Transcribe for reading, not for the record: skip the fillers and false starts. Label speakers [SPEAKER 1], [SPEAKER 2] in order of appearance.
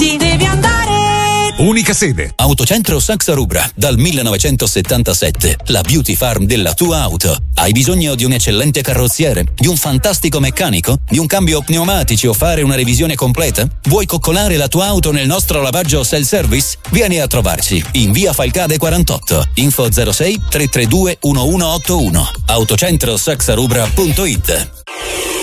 [SPEAKER 1] Ci devi andare.
[SPEAKER 2] Unica sede.
[SPEAKER 3] Autocentro Saxa Rubra, dal 1977. La beauty farm della tua auto. Hai bisogno di un eccellente carrozziere? Di un fantastico meccanico? Di un cambio pneumatici o fare una revisione completa? Vuoi coccolare la tua auto nel nostro lavaggio self-service? Vieni a trovarci in via Falcade 48. Info 06 332 1181. Autocentrosaxarubra.it.